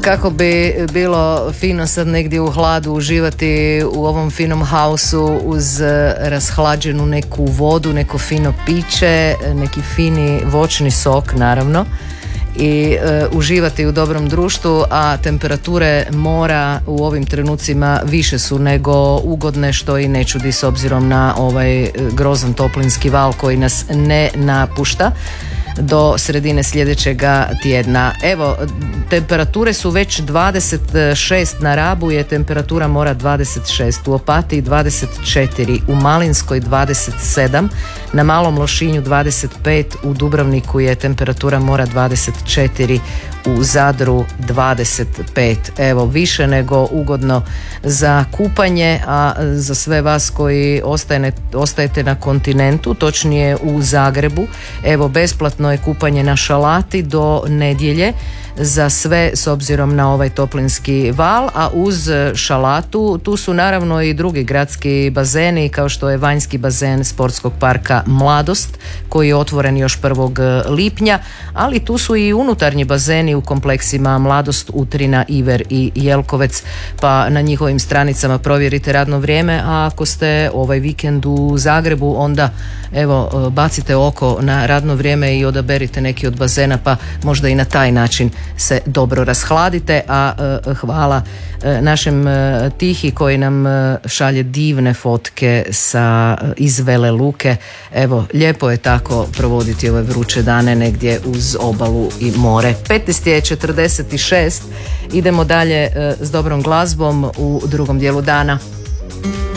kako bi bilo fino sad negdje u hladu uživati u ovom finom hausu uz rashlađenu neku vodu, neko fino piće, neki fini voćni sok naravno i uživati u dobrom društvu, a temperature mora u ovim trenucima više su nego ugodne, što i ne čudi s obzirom na ovaj grozan toplinski val koji nas ne napušta do sredine sljedećega tjedna. Evo, temperature su već 26 na Rabu je temperatura mora 26, u Opatiji 24, u Malinskoj 27, na Malom Lošinju 25, u Dubrovniku je temperatura mora 24, u Zadru 25. Evo, više nego ugodno za kupanje, a za sve vas koji ostajete na kontinentu, točnije u Zagrebu, evo, besplatno je kupanje na Šalati do nedjelje za sve s obzirom na ovaj toplinski val, a uz Šalatu tu su naravno i drugi gradski bazeni kao što je vanjski bazen Sportskog parka Mladost koji je otvoren još 1. lipnja, ali tu su i unutarnji bazeni u kompleksima Mladost, Utrina, Iver i Jelkovec, pa na njihovim stranicama provjerite radno vrijeme, a ako ste ovaj vikend u Zagrebu onda evo bacite oko na radno vrijeme i odaberite neki od bazena pa možda i na taj način se dobro rashladite, a hvala našem Tihi koji nam šalje divne fotke iz Vele Luke. Evo, lijepo je tako provoditi ove vruće dane negdje uz obalu i more. 15:46, idemo dalje s dobrom glazbom u drugom dijelu dana.